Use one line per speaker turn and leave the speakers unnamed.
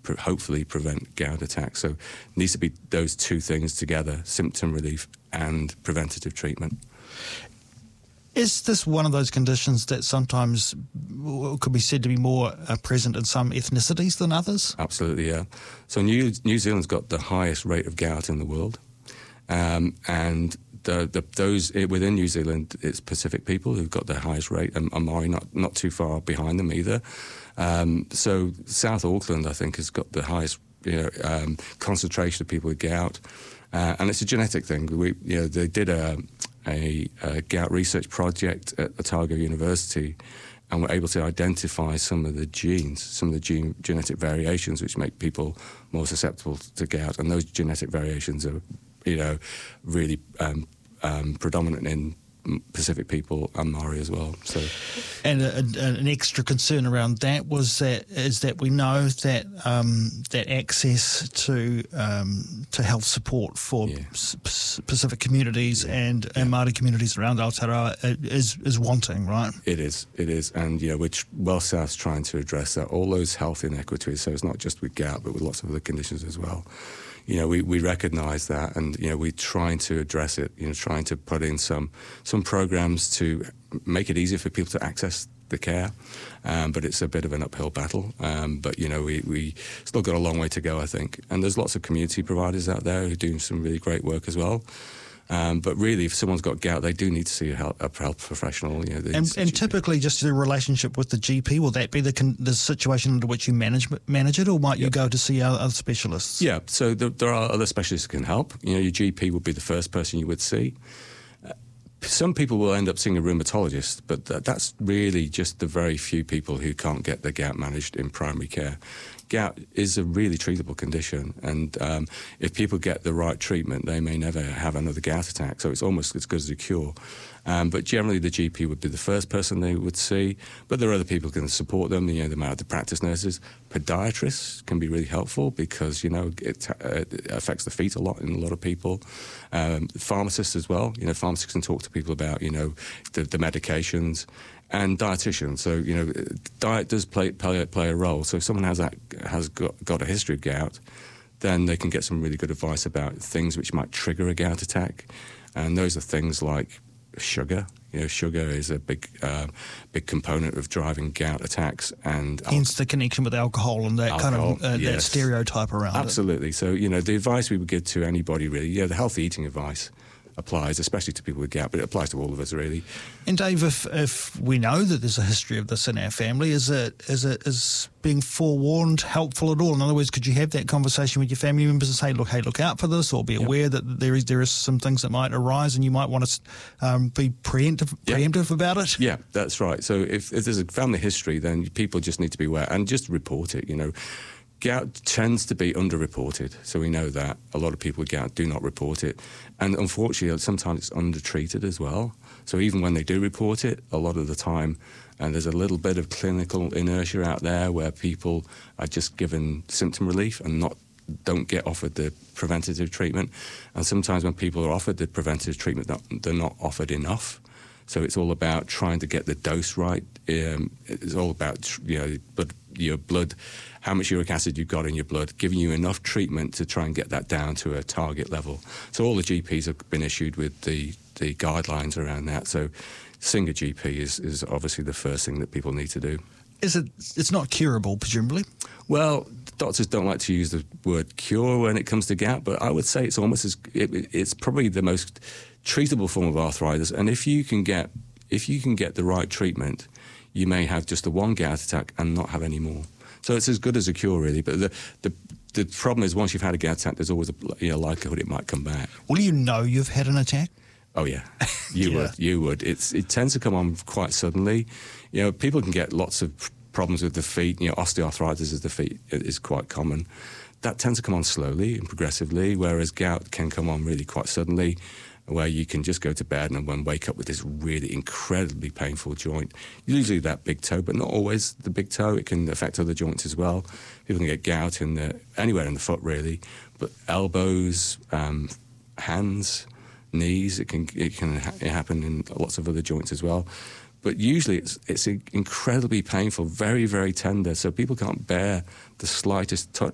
hopefully prevent gout attacks. So it needs to be those two things together, symptom relief and preventative treatment.
Is this one of those conditions that sometimes could be said to be more present in some ethnicities than others?
Absolutely, yeah. So New Zealand's got the highest rate of gout in the world, and those within New Zealand, it's Pacific people who've got the highest rate, and Maori not too far behind them either. So South Auckland, I think, has got the highest concentration of people with gout, and it's a genetic thing. They did a gout research project at Otago University, and were able to identify some of the genes, some of the genetic variations which make people more susceptible to gout, and those genetic variations are, really predominant in Pacific people and Maori as well. So,
and an extra concern around that is that we know that that access to health support for Pacific communities and Māori communities around Aotearoa is wanting, right?
It is, and which WellSouth's trying to address that, all those health inequities. So it's not just with gout, but with lots of other conditions as well. We recognise that, and we're trying to address it. Trying to put in some programs to make it easier for people to access the care, but it's a bit of an uphill battle. But we still got a long way to go, I think. And there's lots of community providers out there who are doing some really great work as well. But really, if someone's got gout, they do need to see a health professional.
And typically, just the relationship with the GP, will that be the situation under which you manage it, or might you go to see other specialists?
Yeah, so there are other specialists who can help. Your GP would be the first person you would see. Some people will end up seeing a rheumatologist, but that's really just the very few people who can't get their gout managed in primary care. Gout is a really treatable condition, and if people get the right treatment, they may never have another gout attack, so it's almost as good as a cure. But generally, the GP would be the first person they would see, but there are other people who can support them. They might have the practice nurses. Podiatrists can be really helpful because, it affects the feet a lot in a lot of people. Pharmacists as well. Pharmacists can talk to people about, the medications. And dietitians. So, diet does play a role. So if someone has got a history of gout, then they can get some really good advice about things which might trigger a gout attack. And those are things like sugar. Sugar is a big component of driving gout attacks, and
hence the connection with alcohol and that that stereotype around it.
Absolutely. So the advice we would give to anybody really, the healthy eating advice applies, especially to people with gout, but it applies to all of us really.
And Dave, if we know that there's a history of this in our family, is being forewarned helpful at all? In other words, could you have that conversation with your family members and say, look out for this, or be aware that there is some things that might arise, and you might want to be preemptive about it? Yeah,
that's right. So if there's a family history, then people just need to be aware and just report it. Gout tends to be underreported, so we know that a lot of people with gout do not report it, and unfortunately sometimes it's undertreated as well. So even when they do report it, a lot of the time, and there's a little bit of clinical inertia out there where people are just given symptom relief and don't get offered the preventative treatment, and sometimes when people are offered the preventative treatment, they're not offered enough. So it's all about trying to get the dose right. It's all about your blood, how much uric acid you've got in your blood, giving you enough treatment to try and get that down to a target level. So all the GPs have been issued with the guidelines around that. So seeing a GP is obviously the first thing that people need to do.
It's not curable, presumably?
Well, doctors don't like to use the word cure when it comes to gout, but I would say it's almost it's probably the most treatable form of arthritis. And if you can get the right treatment, you may have just the one gout attack and not have any more. So it's as good as a cure, really. But the problem is, once you've had a gout attack, there's always a likelihood it might come back.
Will you know you've had an attack?
Oh yeah, you would. It tends to come on quite suddenly. People can get lots of problems with the feet. Osteoarthritis of the feet is quite common. That tends to come on slowly and progressively, whereas gout can come on really quite suddenly, where you can just go to bed and then wake up with this really incredibly painful joint. Usually that big toe, but not always the big toe. It can affect other joints as well. People can get gout anywhere in the foot, really, but elbows, hands, knees. It can happen in lots of other joints as well. But usually it's incredibly painful, very, very tender, so people can't bear the slightest